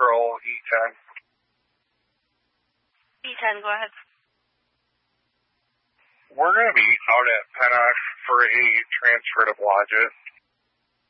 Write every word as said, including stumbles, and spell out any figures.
Patrol, E ten. E ten, go ahead. We're going to be out at Pennock for a transfer to Blodgett.